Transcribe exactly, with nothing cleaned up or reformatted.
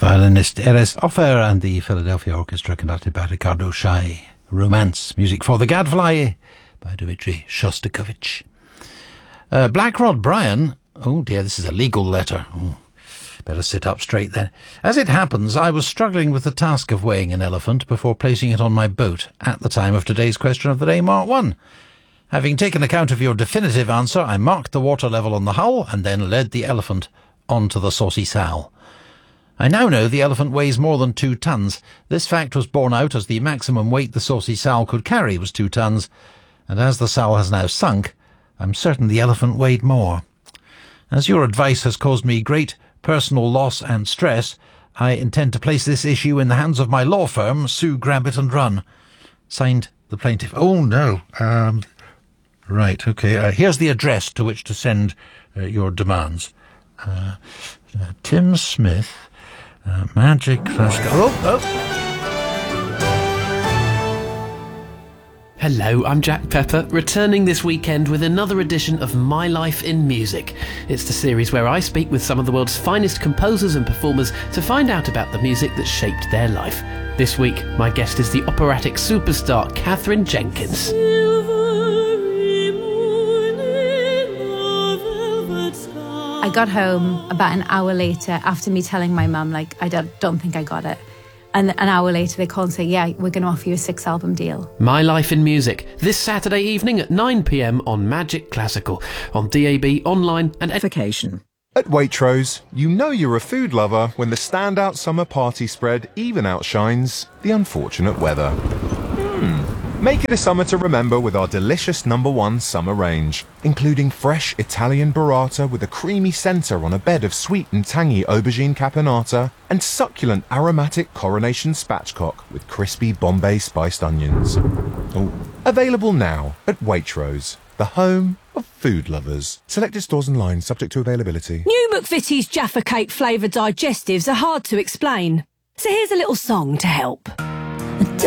Violinist Erez Offer and the Philadelphia Orchestra conducted by Ricardo Shai. Romance, music for the Gadfly by Dmitri Shostakovich. Uh, Blackrod Brian, oh dear, this is a legal letter. Oh, better sit up straight then. As it happens, I was struggling with the task of weighing an elephant before placing it on my boat at the time of today's question of the day, Mark one. Having taken account of your definitive answer, I marked the water level on the hull and then led the elephant onto the Saucy Sal. I now know the elephant weighs more than two tons. This fact was borne out as the maximum weight the Saucy Sal could carry was two tons, and as the Sal has now sunk, I'm certain the elephant weighed more. As your advice has caused me great personal loss and stress, I intend to place this issue in the hands of my law firm, Sue Grabbit and Run. Signed, the plaintiff. Oh, no. Um, right, okay. Uh, here's the address to which to send uh, your demands. Uh, uh, Tim Smith... Uh, Magic Classical. Oh, oh. Hello, I'm Jack Pepper, returning this weekend with another edition of My Life in Music. It's the series where I speak with some of the world's finest composers and performers to find out about the music that shaped their life. This week, my guest is the operatic superstar Katherine Jenkins. I got home about an hour later after me telling my mum, like, I don't, don't think I got it. And an hour later they call and say, yeah, we're going to offer you a six-album deal. My Life in Music, this Saturday evening at nine p.m. on Magic Classical, on D A B, online and education. At Waitrose, you know you're a food lover when the standout summer party spread even outshines the unfortunate weather. Hmm. Make it a summer to remember with our delicious number one summer range, including fresh Italian burrata with a creamy centre on a bed of sweet and tangy aubergine caponata, and succulent aromatic coronation spatchcock with crispy Bombay spiced onions. Oh. Available now at Waitrose, the home of food lovers. Selected stores and lines subject to availability. New McVitie's Jaffa Cake flavoured digestives are hard to explain, so here's a little song to help.